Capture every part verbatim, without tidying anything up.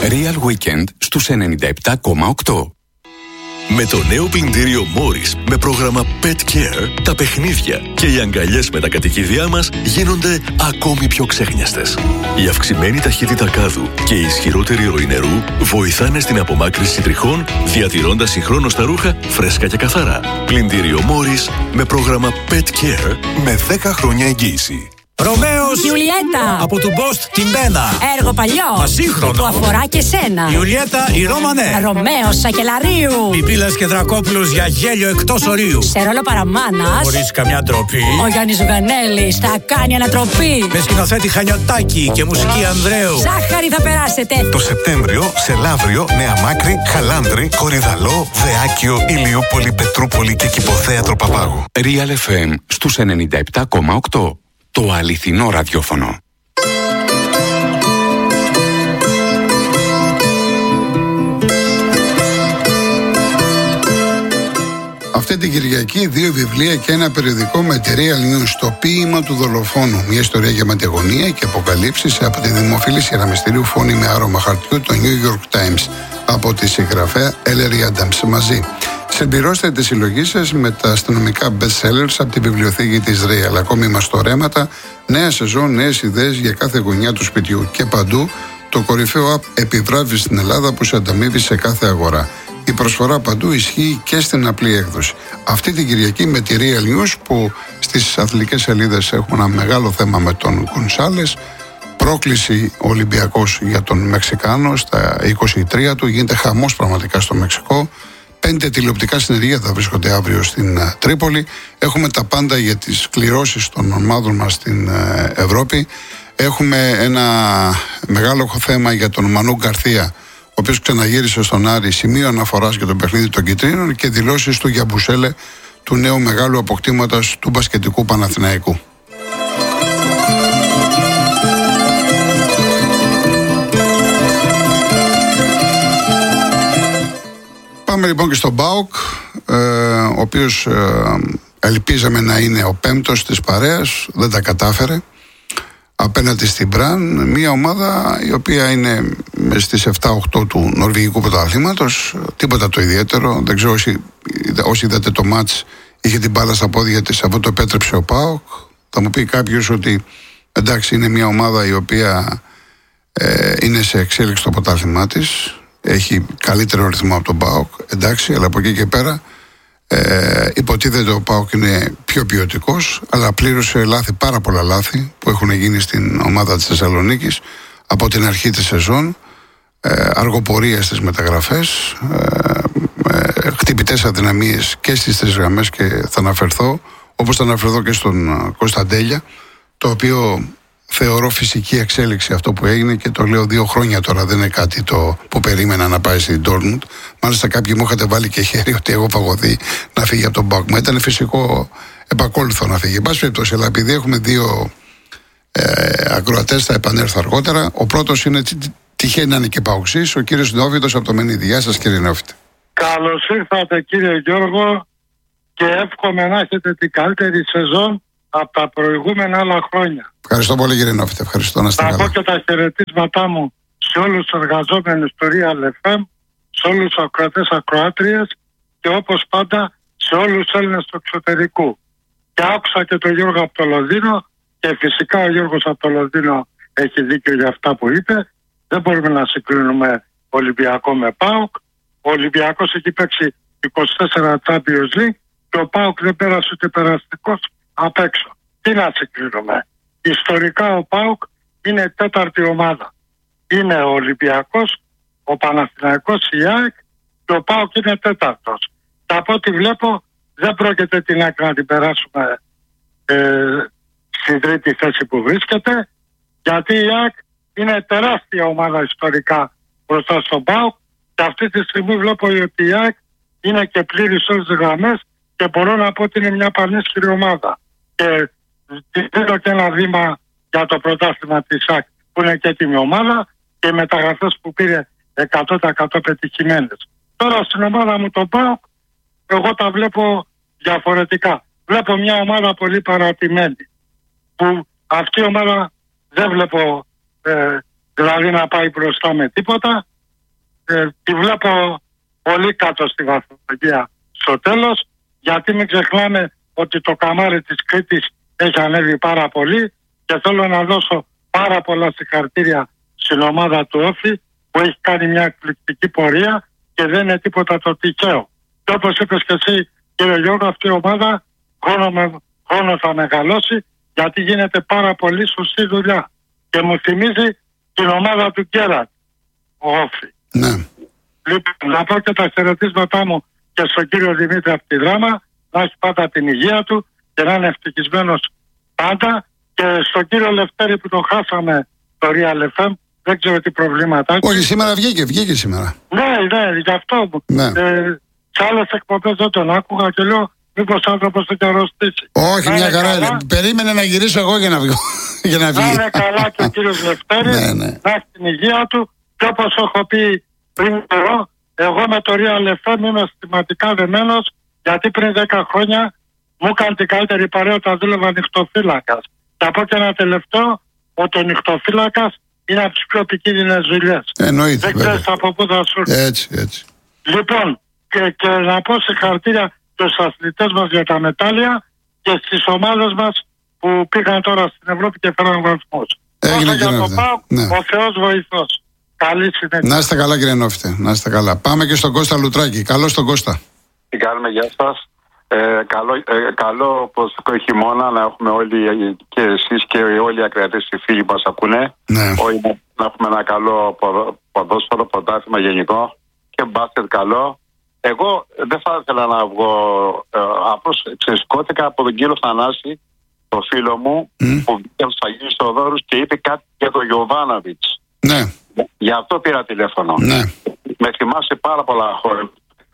Real Weekend στους ενενήντα επτά κόμμα οκτώ. Με το νέο πλυντήριο Morris με πρόγραμμα Pet Care, τα παιχνίδια και οι αγκαλιές με τα κατοικίδια μας γίνονται ακόμη πιο ξέχνιαστες. Η αυξημένη ταχύτητα κάδου και η ισχυρότερη ροή νερού βοηθάνε στην απομάκρυνση τριχών, διατηρώντας συγχρόνως τα ρούχα φρέσκα και καθαρά. Πλυντήριο Morris με πρόγραμμα Pet Care με δέκα χρόνια εγγύηση. Ρωμαίος Ιουλιέτα από του Μπόστ την Μπένα. Έργο παλιό Ασύγχρονο που αφορά και σένα. Ιουλιέτα η Ρώμανε. Ρωμαίος Σακελαρίου. Πιπίλας και Δρακόπουλος για γέλιο εκτός ορίου. Σε ρόλο παραμάνας Χωρίς καμιά ντροπή. ο Γιάννης Ζουγανέλης θα κάνει ανατροπή. Με σκηνοθέτη Χανιωτάκη και μουσική Ανδρέου. Ζάχαρη θα περάσετε. Το Σεπτέμβριο σε Λαύριο, Νέα Μάκρη, Χαλάνδρη, Κορυδαλό, Δεάκιο, Ηλιούπολη, Πετρούπολη και Κηποθέατρο Παπάγου. Real εφ εμ στους ενενήντα επτά κόμμα οκτώ. Το αληθινό ραδιόφωνο. Αυτή την Κυριακή δύο βιβλία και ένα περιοδικό με τη Real News, το ποίημα του δολοφόνου. Μια ιστορία γεμάτη αγωνία και αποκαλύψεις από τη δημοφιλή σειρά μυστηρίου Φόνη με άρωμα χαρτιού, το New York Times, από τη συγγραφέα Ellery Adams μαζί. Συμπληρώστε τη συλλογή σας με τα αστυνομικά best sellers από τη βιβλιοθήκη της Real. Ακόμη μαστορέματα, νέα σεζόν, νέες ιδέες για κάθε γωνιά του σπιτιού και παντού το κορυφαίο app επιβράβευση στην Ελλάδα που σε ανταμείβει σε κάθε αγορά. Η προσφορά παντού ισχύει και στην απλή έκδοση. Αυτή την Κυριακή με τη Real News, που στις αθλητικές σελίδες έχουμε ένα μεγάλο θέμα με τον Γκονσάλες. Πρόκληση Ολυμπιακός για τον Μεξικάνο στα είκοσι τρία του. Γίνεται χαμός πραγματικά στο Μεξικό. Πέντε τηλεοπτικά συνεργεία θα βρίσκονται αύριο στην uh, Τρίπολη. Έχουμε τα πάντα για τις κληρώσεις των ομάδων μας στην uh, Ευρώπη. Έχουμε ένα μεγάλο θέμα για τον Μανού Γκαρθία, ο οποίος ξαναγύρισε στον Άρη, σημείο αναφοράς για το παιχνίδι των Κιτρίνων, και δηλώσεις του Γιαμπουσέλε, του νέου μεγάλου αποκτήματος του μπασκετικού Παναθηναϊκού. Πάμε λοιπόν και στον ΠΑΟΚ, ε, ο οποίος ε, ελπίζαμε να είναι ο πέμπτος της παρέας, δεν τα κατάφερε απέναντι στην Μπραν, μια ομάδα η οποία είναι στις επτά οκτώ του νορβηγικού πρωταθλήματος, τίποτα το ιδιαίτερο. Δεν ξέρω όσοι, όσοι είδατε το μάτς, είχε την μπάλα στα πόδια της, αφού το επέτρεψε ο ΠΑΟΚ. Θα μου πει κάποιος ότι εντάξει, είναι μια ομάδα η οποία ε, είναι σε εξέλιξη στο πρωτάθλημά της, έχει καλύτερο ρυθμό από τον ΠΑΟΚ, εντάξει, αλλά από εκεί και πέρα ε, υποτίθεται ο ΠΑΟΚ είναι πιο ποιοτικός, αλλά πλήρωσε λάθη, πάρα πολλά λάθη που έχουν γίνει στην ομάδα της Θεσσαλονίκης από την αρχή της σεζόν, ε, αργοπορία στις μεταγραφές, ε, ε, χτυπητές αδυναμίες και στις τρεις γραμμές, και θα αναφερθώ, όπως θα αναφερθώ και στον Κωνσταντέλια, το οποίο θεωρώ φυσική εξέλιξη αυτό που έγινε, και το λέω δύο χρόνια τώρα, δεν είναι κάτι το που περίμενα να πάει στην Ντόρτμουντ. Μάλιστα κάποιοι μου είχατε βάλει και χέρι ότι εγώ παγωθεί να φύγει από τον ΠΑΟΚ. Μα ήταν φυσικό επακόλουθο να φύγει. Εν πάση περιπτώσει, αλλά επειδή έχουμε δύο ε, ακροατές, θα επανέλθω αργότερα. Ο πρώτος είναι, τυχαίνει να είναι και παοξής, ο κύριος Νόβιτος από το Μενίδη. Γεια σας κύριε Νόβιτε. Καλώς ήρθατε κύριε Γιώργο, και εύχομαι να έχετε την καλύτερη σεζόν από τα προηγούμενα άλλα χρόνια. Ευχαριστώ πολύ κύριε Νόφιτε, ευχαριστώ, να είστε καλά. Θα πω και τα χαιρετίσματά μου σε όλους τους εργαζόμενους του Real εφ εμ, σε όλους τους ακροατές ακροάτριες, και όπως πάντα σε όλους τους Έλληνες του εξωτερικού. Και άκουσα και τον Γιώργο από το Λονδίνο, και φυσικά ο Γιώργος από το Λονδίνο έχει δίκιο για αυτά που είπε. Δεν μπορούμε να συγκρίνουμε Ολυμπιακό με ΠΑΟΚ. Ο Ολυμπιακός έχει παίξει είκοσι τέσσερα Champions League και ο ΠΑΟΚ δεν πέρασε ούτε περαστικός απ' έξω. Τι να συγκρίνουμε. Ιστορικά ο ΠΑΟΚ είναι τέταρτη ομάδα. Είναι ο Ολυμπιακός, ο Παναθηναϊκός, η ΑΕΚ, και ο ΠΑΟΚ είναι τέταρτος. Και από ό,τι βλέπω δεν πρόκειται την ΑΕΚ να την περάσουμε ε, στην τρίτη θέση που βρίσκεται, γιατί η ΑΕΚ είναι τεράστια ομάδα ιστορικά μπροστά στον ΠΑΟΚ, και αυτή τη στιγμή βλέπω ότι η ΑΕΚ είναι και πλήρη σε όλες τις γραμμές, και μπορώ να πω ότι είναι μια πανίσχυρη ομάδα. Και δίνω και ένα βήμα για το πρωτάθλημα της ΑΕΚ, που είναι και έτοιμη ομάδα, και οι μεταγραφές που πήρε εκατό τοις εκατό πετυχημένες. Τώρα στην ομάδα μου το ΠΑΟΚ, εγώ τα βλέπω διαφορετικά. Βλέπω μια ομάδα πολύ παρατημένη, που αυτή η ομάδα δεν βλέπω ε, δηλαδή να πάει μπροστά με τίποτα. ε, τη βλέπω πολύ κάτω στη βαθμολογία στο τέλος, γιατί μην ξεχνάμε ότι το καμάρι της Κρήτης έχει ανέβει πάρα πολύ και θέλω να δώσω πάρα πολλά συγχαρητήρια στην ομάδα του Όφη που έχει κάνει μια εκπληκτική πορεία και δεν είναι τίποτα το τυχαίο. Και όπως είπες και εσύ, κύριε Γιώργο, αυτή η ομάδα χρόνο, με, χρόνο θα μεγαλώσει, γιατί γίνεται πάρα πολύ σωστή δουλειά. Και μου θυμίζει την ομάδα του Γκέραντ, ο Όφη. Ναι. Λοιπόν, να πω και τα χαιρετίσματά μου και στον κύριο Δημήτρη από τη Δράμα, να έχει πάντα την υγεία του και να είναι ευτυχισμένος πάντα. Και στον κύριο Λευτέρη που το χάσαμε το Real εφ εμ, δεν ξέρω τι προβλήματα έχει. Όχι, σήμερα βγήκε, βγήκε σήμερα. Ναι, ναι, γι' αυτό. Ναι. Ε, σε άλλες εκπομπές δεν τον άκουγα και λέω μήπως άνθρωπος το και αρρωστήσει. Όχι, να μια χαρά. Καλά. Περίμενε να γυρίσω εγώ για να βγω. για να, να είναι καλά και ο κύριος Λευτέρης, ναι, ναι. να έχει την υγεία του. Και όπως έχω πει πριν καιρό, εγώ με το Real εφ εμ είμαι αισθηματικά δεμένος, γιατί πριν δέκα χρόνια μου έκανε την καλύτερη παρέα όταν δούλευα νυχτοφύλακας. Θα πω και ένα τελευταίο, ότι ο νυχτοφύλακας είναι από τις πιο επικίνδυνες δουλειές. Εννοείται. Δεν ξέρεις από πού θα σου έρθει. Έτσι, έτσι. Λοιπόν, και, και να πω συγχαρητήρια στους αθλητές μας για τα μετάλλια και στις ομάδες μας που πήγαν τώρα στην Ευρώπη και φέραν βαθμούς. Έγινε Όσο για το αυτό. ΠΑΟΚ, Ναι. ο Θεός βοηθός. Καλή συνέχεια. Να είστε καλά, κύριε Νόφιτε. Να είστε καλά. Πάμε και στον Κώστα Λουτράκη. Καλώς τον Κώστα. Τι κάνουμε, γεια σας. Ε, καλό, ε, καλό προσωπικό χειμώνα να έχουμε όλοι και εσείς και όλοι οι ακροατές οι φίλοι που μας ακούνε. Ναι. Όλοι να, να έχουμε ένα καλό ποδο, ποδόσφαιρο, πρωτάθλημα γενικό και μπάσκετ καλό. Εγώ δεν θα ήθελα να βγω, ε, απλώς ξεσκώθηκα από τον κύριο Θανάση, το φίλο μου, mm. που βγήκε από τους Αγίους Θεοδόρους και είπε κάτι για τον Γιοβάνοβιτς. Ναι. Γι' αυτό πήρα τηλέφωνο. Ναι. Με θυμάσαι πάρα πολλά χρόνια.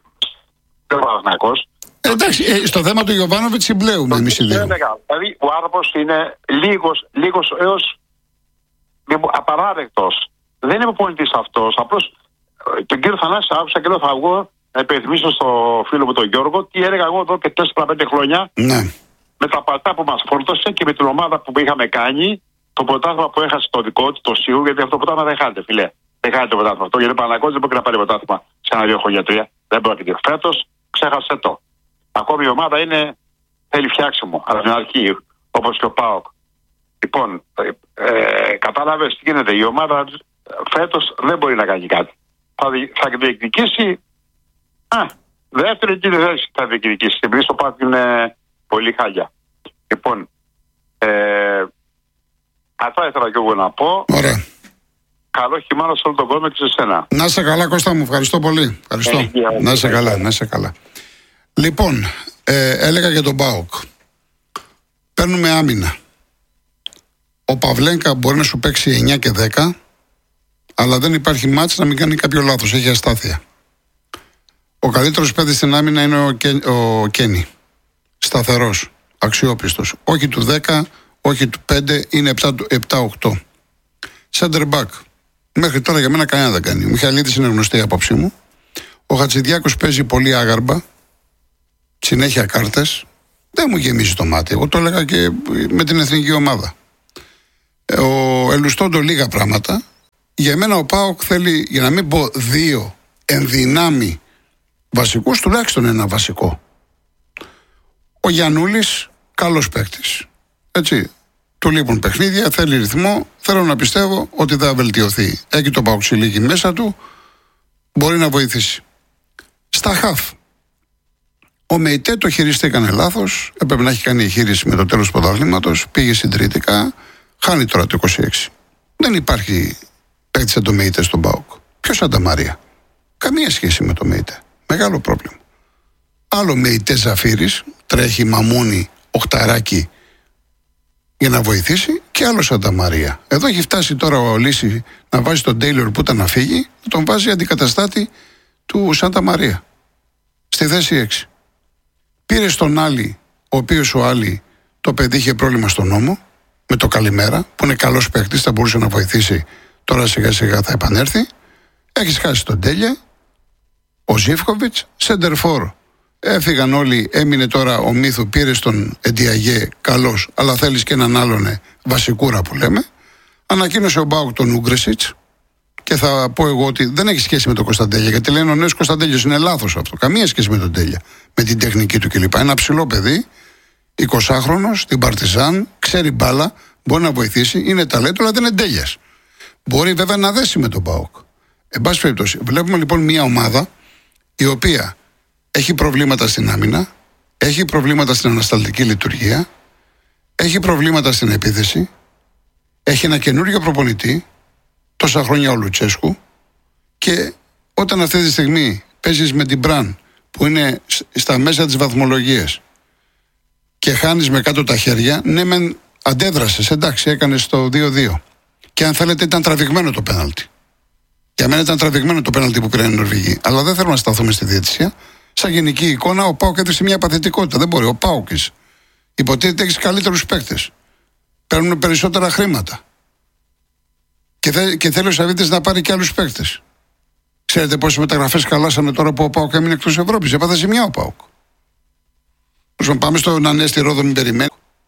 Δεν είμαι Ε, εντάξει, ε, στο θέμα του Γιοβάνοβιτς συμπλέουμε εμείς οι δύο. Δηλαδή ο άνθρωπος είναι λίγος, λίγος έως απαράδεκτος. Δεν είμαι πολιτής αυτός. Απλώς τον κύριο Θανάση άκουσα και λέω θα βγω να υπενθυμίσω στο φίλο μου τον Γιώργο τι έλεγα εγώ εδώ και τέσσερα πέντε χρόνια. Ναι. Με τα πατά που μας φόρτωσε και με την ομάδα που είχαμε κάνει, το πρωτάθλημα που έχασε το δικό του, το σίγουρο, γιατί αυτό το πρωτάθλημα δεν χάνεται, φιλέ. Δεν χάνεται το πρωτάθλημα αυτό. Γιατί ο Παναγιώτης δεν μπορεί να πάρει πρωτάθλημα σε ένα δύο χρόνια τρία. Δεν πρόκειται. Φέτος ξέχασε το. Ακόμη η ομάδα είναι, θέλει φτιάξιμο, αλλά στην αρχή, όπως και ο ΠΑΟΚ. Λοιπόν, ε, κατάλαβες τι γίνεται. Η ομάδα φέτος δεν μπορεί να κάνει κάτι. Θα, θα διεκδικήσει. Α, δεύτερη και θέση θα διεκδικήσει. Επειδή στο ΠΑΟΚ είναι πολύ χάλια. Λοιπόν, ε, αυτά ήθελα και εγώ να πω. Ωραία. Καλό χειμώνα σε όλο τον κόσμο και σε σένα. Να είσαι καλά, Κώστα μου. Ευχαριστώ πολύ. Ευχαριστώ. Ε, για, να είσαι καλά, να είσαι καλά. Λοιπόν, ε, έλεγα για τον ΠΑΟΚ. Παίρνουμε άμυνα. Ο Παυλένκα μπορεί να σου παίξει εννιά και δέκα, αλλά δεν υπάρχει μάτς να μην κάνει κάποιο λάθος. Έχει αστάθεια. Ο καλύτερος παίκτης στην άμυνα είναι ο, Κέ, ο Κένι. Σταθερός, αξιόπιστος. Όχι του δέκα, όχι του πέντε, είναι επτά οκτώ. Center back. Μέχρι τώρα για μένα κανένα δεν κάνει. Ο Μιχαλίδης είναι γνωστή η άποψή μου. Ο Χατζηδιάκος παίζει πολύ άγαρμπα. Συνέχεια κάρτες. Δεν μου γεμίζει το μάτι. Εγώ το έλεγα και με την εθνική ομάδα. Ο Ελουστόντο λίγα πράγματα. Για μένα ο ΠΑΟΚ θέλει, για να μην πω δύο ενδυνάμει βασικούς, τουλάχιστον ένα βασικό. Ο Γιαννούλης, καλός παίκτης. Έτσι. Του λείπουν παιχνίδια, θέλει ρυθμό. Θέλω να πιστεύω ότι θα βελτιωθεί. Έχει το παοξιλίκι μέσα του. Μπορεί να βοηθήσει. Στα χαφ. Ο Μεϊτέ το χειριστήκανε λάθος. Έπρεπε να έχει κάνει χείριση με το τέλος του πρωταθλήματος. Πήγε συντηρητικά. Χάνει τώρα το είκοσι έξι. Δεν υπάρχει παίκτη σαν το Μεϊτέ στον ΠΑΟΚ. Ποιος σαν τα Μαρία. Καμία σχέση με το Μεϊτέ. Μεγάλο πρόβλημα. Άλλο Μεϊτέ Ζαφύρης. Τρέχει μαμούνι, οχταράκι για να βοηθήσει, και άλλο σαν τα Μαρία. Εδώ έχει φτάσει τώρα ο Λύση να βάζει τον Τέιλορ που ήταν να φύγει, να τον βάζει αντικαταστάτη του Σάντα Μαρία. Στη θέση έξι. Πήρε στον Άλλη, ο οποίος ο Άλλη το παιδί είχε πρόβλημα στον νόμο, με το Καλημέρα, που είναι καλός παίκτης, θα μπορούσε να βοηθήσει, τώρα σιγά σιγά θα επανέλθει. Έχεις χάσει τον Τέλια, ο Ζίβκοβιτς, σεντερφόρ. Έφυγαν όλοι, έμεινε τώρα ο Μύθου, πήρε στον Εντιαγέ, καλός, αλλά θέλεις και έναν άλλον βασικούρα που λέμε. Ανακοίνωσε ο Μπάουκ τον Ούγκρεσιτς Και θα πω εγώ ότι δεν έχει σχέση με τον Κωνσταντέλια, γιατί λένε ο νέος Κωνσταντέλιος. Είναι λάθος αυτό. Καμία σχέση με τον Τέλια. Με την τεχνική του κλπ. Ένα ψηλό παιδί, εικοσάχρονος, στην Παρτιζάν, ξέρει μπάλα, μπορεί να βοηθήσει, είναι ταλέντο, αλλά δεν είναι Τέλιας. Μπορεί βέβαια να δέσει με τον ΠΑΟΚ. Εν πάση περιπτώσει, βλέπουμε λοιπόν μια ομάδα η οποία έχει προβλήματα στην άμυνα, έχει προβλήματα στην ανασταλτική λειτουργία, έχει προβλήματα στην επίθεση, έχει ένα καινούριο προπονητή, τόσα χρόνια ο Λουτσέσκου, και όταν αυτή τη στιγμή παίζεις με την Μπραν που είναι στα μέσα της βαθμολογίας και χάνεις με κάτω τα χέρια, ναι μεν αντέδρασες, εντάξει, έκανες το δύο δύο. Και αν θέλετε ήταν τραβηγμένο το πέναλτι. Για μένα ήταν τραβηγμένο το πέναλτι που πήραν οι Νορβηγοί. Αλλά δεν θέλω να σταθούμε στη διαιτησία. Σαν γενική εικόνα, ο ΠΑΟΚ έδειξε μια παθητικότητα. Δεν μπορεί. Ο ΠΑΟΚ υποτίθεται έχει καλύτερους παίκτες. Παίρνουν περισσότερα χρήματα. Και, θε, και θέλει ο Σαββίδης να πάρει και άλλους παίκτες. Ξέρετε πόσες μεταγραφές καλάσαμε τώρα που ο ΠΑΟΚ έμεινε εκτός Ευρώπης? Έπαθε ζημιά ο ΠΑΟΚ. Όσο πάμε στον Ανέστη Ρόδο, μην περιμένει.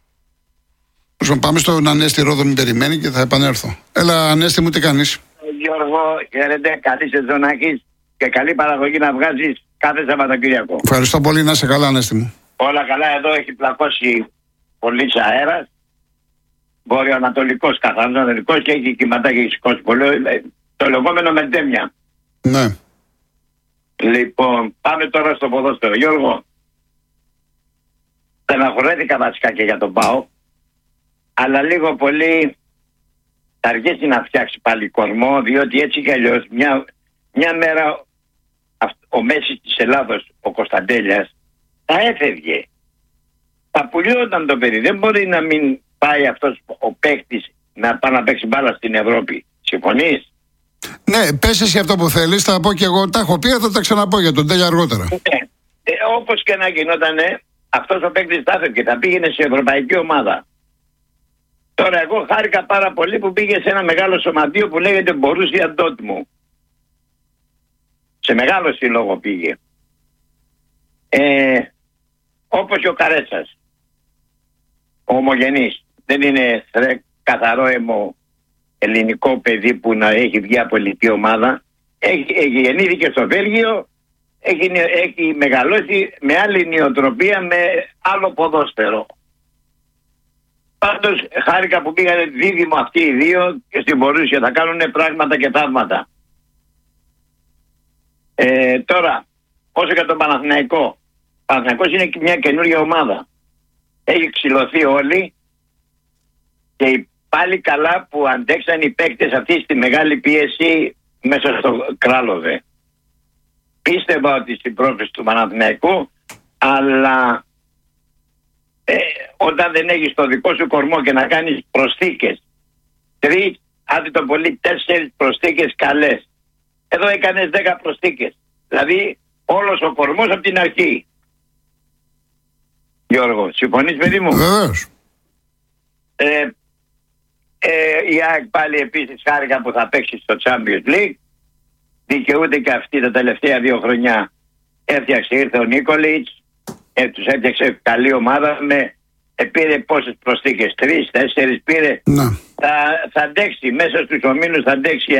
Όσο πάμε στον Ανέστη Ρόδο, μην περιμένει και θα επανέλθω. Έλα, Ανέστη μου, τι κάνεις? Γιώργο, χαίρετε, καλή σεζονάκης και καλή παραγωγή να βγάζεις κάθε Σαββατοκύριακο. Ευχαριστώ πολύ, να είσαι καλά, Ανέστη μου. Όλα καλά, εδώ έχει πλακώσει πολύ αέρας. Βορειοανατολικός, καθαρός και έχει κυματάκι, έχει σηκώσει πολύ. Το λεγόμενο μετέμια. Ναι. Λοιπόν, πάμε τώρα στο ποδόσφαιρο. Γιώργο, στεναχωρέθηκα βασικά και για τον ΠΑΟ, αλλά λίγο πολύ θα αργήσει να φτιάξει πάλι κορμό, διότι έτσι κι αλλιώς μια, μια μέρα ο Μέσης της Ελλάδος, ο Κωνσταντέλιας, θα έφευγε. Θα πουλιόταν το παιδί. Δεν μπορεί να μην πάει αυτός ο παίκτης να πάει να παίξει μπάλα στην Ευρώπη. Συμφωνείς? Ναι, πες εσύ αυτό που θέλεις, θα πω και εγώ. Τα έχω πει, θα τα ξαναπώ για τον Τέλια αργότερα. Ναι. Ε, όπως και να γινότανε, αυτός ο παίκτης θα έφευγε, θα πήγαινε σε ευρωπαϊκή ομάδα. Τώρα εγώ χάρηκα πάρα πολύ που πήγε σε ένα μεγάλο σωματείο που λέγεται Μπορούσια Ντόρτμουντ. Σε μεγάλο σύλλογο πήγε. Ε, όπως και ο Καρέτσας. Ο ομογενής. Δεν είναι ρε, καθαρό αιμο ελληνικό παιδί που να έχει βγει από ελληνική ομάδα. Έχει, έχει γεννήθηκε στο Βέλγιο, έχει, έχει μεγαλώσει με άλλη νοοτροπία, με άλλο ποδόσφαιρο. Πάντως χάρηκα που πήγανε δίδυμο αυτοί οι δύο και στην Μπορούσια θα κάνουν πράγματα και θαύματα. Ε, τώρα, όσο για τον Παναθηναϊκό. Ο Παναθηναϊκός είναι μια καινούργια ομάδα. Έχει ξυλωθεί όλοι και πάλι καλά που αντέξαν οι παίκτες αυτή στη μεγάλη πίεση μέσα στο Κράλοβε. Πίστευα ότι στην πρόκληση του Παναθηναϊκού, αλλά ε, όταν δεν έχεις το δικό σου κορμό και να κάνεις προσθήκες, τρεις, άντε το πολύ τέσσερις προσθήκες καλές. Εδώ έκανες δέκα προσθήκες. Δηλαδή όλος ο κορμός από την αρχή. Γιώργο, συμφωνείς παιδί μου? Βεβαίως. Ε, ε, η ΑΕΚ πάλι επίσης χάρηκα που θα παίξει στο Champions League. Δικαιούται και αυτή τα τελευταία δύο χρονιά. Έφτιαξε, ήρθε ο Νίκολιτς, ε, τους έφτιαξε καλή ομάδα με, ε, πήρε πόσες προσθήκες, τρεις, τέσσερις πήρε. Ναι. Θα, θα αντέξει, μέσα στους ομίλους θα αντέξει